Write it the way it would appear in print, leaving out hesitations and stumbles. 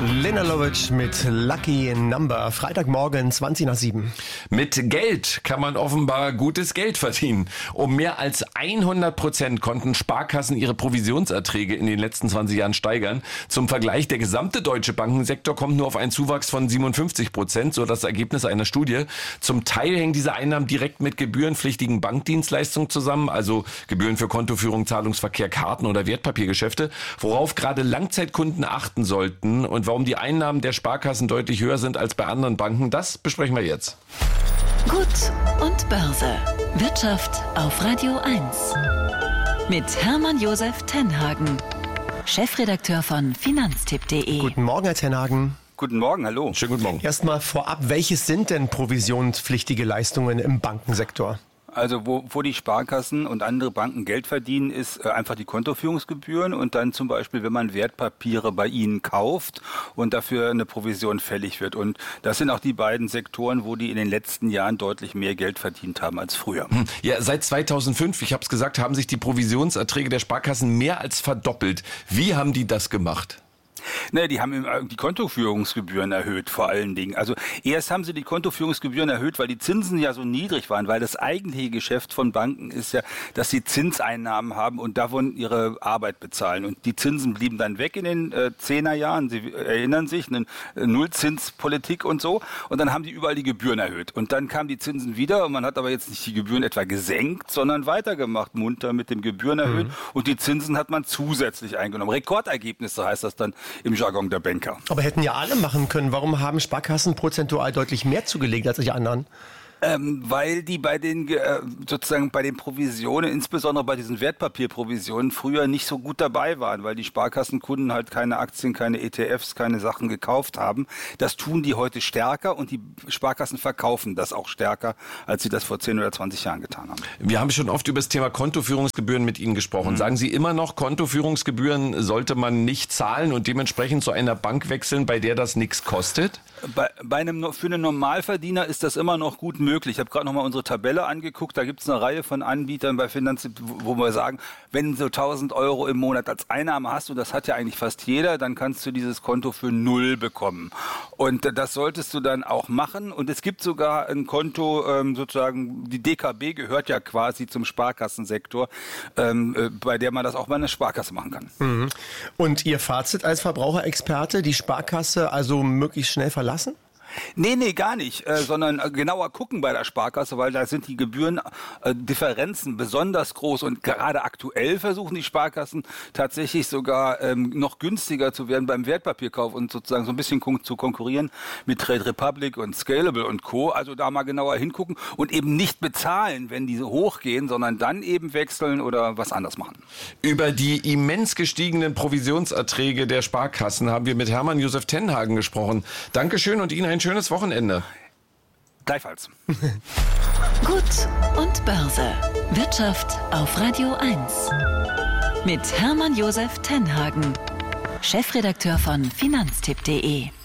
Lena Lovitch mit Lucky Number. Freitagmorgen 7:20. Mit Geld kann man offenbar gutes Geld verdienen. Um mehr als 100% konnten Sparkassen ihre Provisionserträge in den letzten 20 Jahren steigern. Zum Vergleich, der gesamte deutsche Bankensektor kommt nur auf einen Zuwachs von 57%, so das Ergebnis einer Studie. Zum Teil hängen diese Einnahmen direkt mit gebührenpflichtigen Bankdienstleistungen zusammen, also Gebühren für Kontoführung, Zahlungsverkehr, Karten oder Wertpapiergeschäfte, worauf gerade Langzeitkunden achten sollten und warum die Einnahmen der Sparkassen deutlich höher sind als bei anderen Banken, das besprechen wir jetzt. Gut und Börse. Wirtschaft auf Radio 1. Mit Hermann Josef Tenhagen, Chefredakteur von Finanztipp.de. Guten Morgen, Herr Tenhagen. Guten Morgen, hallo. Schönen guten Morgen. Erstmal vorab, welches sind denn provisionspflichtige Leistungen im Bankensektor? Also wo die Sparkassen und andere Banken Geld verdienen, ist einfach die Kontoführungsgebühren und dann zum Beispiel, wenn man Wertpapiere bei ihnen kauft und dafür eine Provision fällig wird. Und das sind auch die beiden Sektoren, wo die in den letzten Jahren deutlich mehr Geld verdient haben als früher. Ja, seit 2005, ich habe es gesagt, haben sich die Provisionserträge der Sparkassen mehr als verdoppelt. Wie haben die das gemacht? Ne, die haben die Kontoführungsgebühren erhöht, vor allen Dingen. Also erst haben sie die Kontoführungsgebühren erhöht, weil die Zinsen ja so niedrig waren, weil das eigentliche Geschäft von Banken ist ja, dass sie Zinseinnahmen haben und davon ihre Arbeit bezahlen. Und die Zinsen blieben dann weg in den 10er Jahren. Sie erinnern sich, eine Nullzinspolitik und so. Und dann haben die überall die Gebühren erhöht. Und dann kamen dieZinsen wieder und man hat aber jetzt nicht die Gebühren etwa gesenkt, sondern weitergemacht, munter mit den Gebühren erhöht. Und die Zinsen hat man zusätzlich eingenommen. Rekordergebnisse heißt das dann im Jargon der Banker. Aber hätten ja alle machen können. Warum haben Sparkassen prozentual deutlich mehr zugelegt als die anderen? Weil die bei den sozusagen bei den Provisionen, insbesondere bei diesen Wertpapierprovisionen, früher nicht so gut dabei waren, weil die Sparkassenkunden halt keine Aktien, keine ETFs, keine Sachen gekauft haben. Das tun die heute stärker und die Sparkassen verkaufen das auch stärker, als sie das vor 10 oder 20 Jahren getan haben. Wir haben schon oft über das Thema Kontoführungsgebühren mit Ihnen gesprochen. Sagen Sie immer noch, Kontoführungsgebühren sollte man nicht zahlen und dementsprechend zu einer Bank wechseln, bei der das nichts kostet? Für einen Normalverdiener ist das immer noch gut möglich. Ich habe gerade noch mal unsere Tabelle angeguckt. Da gibt es eine Reihe von Anbietern bei Finanztipp, wo wir sagen, wenn du 1.000 Euro im Monat als Einnahme hast, und das hat ja eigentlich fast jeder, dann kannst du dieses Konto für 0 bekommen. Und das solltest du dann auch machen. Und es gibt sogar ein Konto, sozusagen, die DKB gehört ja quasi zum Sparkassensektor, bei der man das auch bei einer Sparkasse machen kann. Mhm. Und Ihr Fazit als Verbraucherexperte, die Sparkasse also möglichst schnell verlassen? Nee, gar nicht, sondern genauer gucken bei der Sparkasse, weil da sind die Gebührendifferenzen besonders groß und gerade aktuell versuchen die Sparkassen tatsächlich sogar noch günstiger zu werden beim Wertpapierkauf und sozusagen so ein bisschen zu konkurrieren mit Trade Republic und Scalable und Co. Also da mal genauer hingucken und eben nicht bezahlen, wenn diese hochgehen, sondern dann eben wechseln oder was anderes machen. Über die immens gestiegenen Provisionserträge der Sparkassen haben wir mit Hermann Josef Tenhagen gesprochen. Dankeschön und Ihnen ein schönes Wochenende. Gleichfalls. Gut und Börse. Wirtschaft auf Radio 1. Mit Hermann Josef Tenhagen, Chefredakteur von Finanztipp.de.